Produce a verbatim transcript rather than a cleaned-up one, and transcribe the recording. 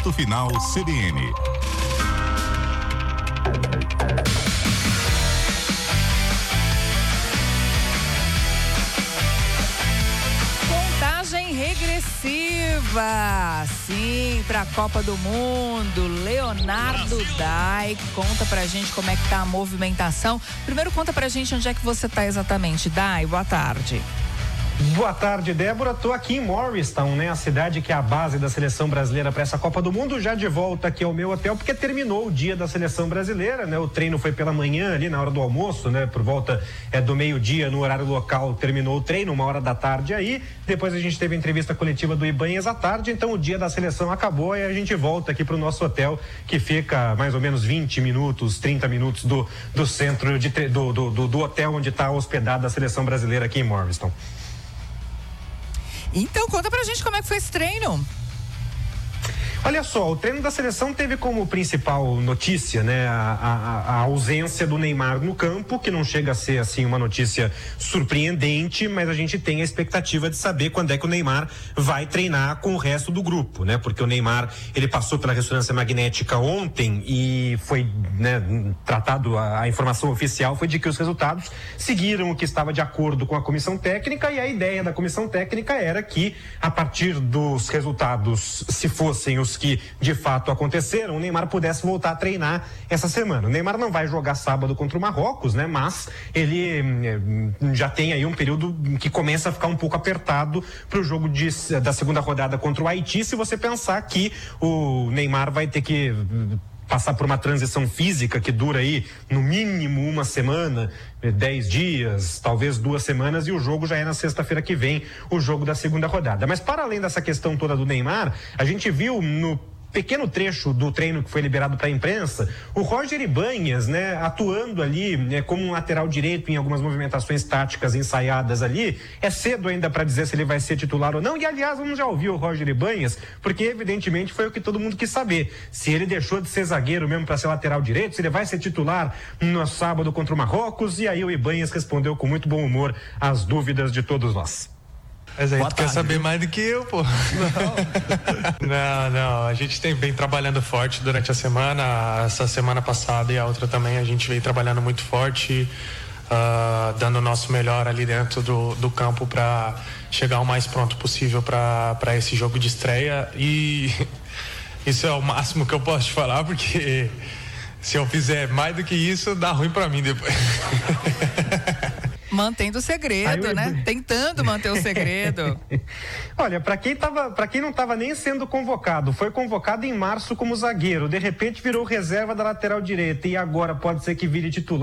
Ponto Final C B N. Contagem regressiva, sim, para a Copa do Mundo. Leonardo Dai, conta pra gente como é que tá a movimentação. Primeiro conta pra gente onde é que você tá exatamente. Dai, boa tarde. Boa tarde, Débora. Estou aqui em Morristown, né? A cidade que é a base da seleção brasileira para essa Copa do Mundo. Já de volta aqui ao meu hotel, porque terminou o dia da seleção brasileira, né? O treino foi pela manhã, ali na hora do almoço, né? Por volta é, do meio-dia, no horário local, terminou o treino, uma hora da tarde aí. Depois a gente teve a entrevista coletiva do Ibanhas à tarde. Então o dia da seleção acabou e a gente volta aqui para o nosso hotel, que fica mais ou menos vinte minutos, trinta minutos do, do centro, de, do, do, do, do hotel onde está hospedada a seleção brasileira aqui em Morristown. Então, conta pra gente como é que foi esse treino. Olha só, o treino da seleção teve como principal notícia, né, a, a, a ausência do Neymar no campo, que não chega a ser, assim, uma notícia surpreendente, mas a gente tem a expectativa de saber quando é que o Neymar vai treinar com o resto do grupo, né, porque o Neymar, ele passou pela ressonância magnética ontem e foi, né, tratado, a, a informação oficial foi de que os resultados seguiram o que estava de acordo com a comissão técnica, e a ideia da comissão técnica era que, a partir dos resultados, se fossem os que de fato aconteceram, o Neymar pudesse voltar a treinar essa semana. O Neymar não vai jogar sábado contra o Marrocos, né? Mas ele eh, já tem aí um período que começa a ficar um pouco apertado para o jogo de, da segunda rodada contra o Haiti, se você pensar que o Neymar vai ter que passar por uma transição física que dura aí no mínimo uma semana, dez dias, talvez duas semanas, e o jogo já é na sexta-feira que vem, o jogo da segunda rodada. Mas para além dessa questão toda do Neymar, a gente viu no pequeno trecho do treino que foi liberado para a imprensa, o Roger Ibanhas, né, atuando ali, né, como um lateral direito em algumas movimentações táticas ensaiadas ali. É cedo ainda para dizer se ele vai ser titular ou não, e aliás, vamos já ouvir o Roger Ibanhas, porque evidentemente foi o que todo mundo quis saber, se ele deixou de ser zagueiro mesmo para ser lateral direito, se ele vai ser titular no sábado contra o Marrocos, e aí o Ibanhas respondeu com muito bom humor às dúvidas de todos nós. Mas aí tu quer saber mais do que eu, pô. Não. não, não. A gente tem, vem trabalhando forte durante a semana. Essa semana passada e a outra também a gente vem trabalhando muito forte, uh, dando o nosso melhor ali dentro do, do campo para chegar o mais pronto possível para esse jogo de estreia. E isso é o máximo que eu posso te falar, porque se eu fizer mais do que isso, dá ruim para mim depois. Mantendo o segredo, eu... né? Tentando manter o segredo. Olha, para quem tava, para quem não estava nem sendo convocado, foi convocado em março como zagueiro, de repente virou reserva da lateral direita e agora pode ser que vire titular.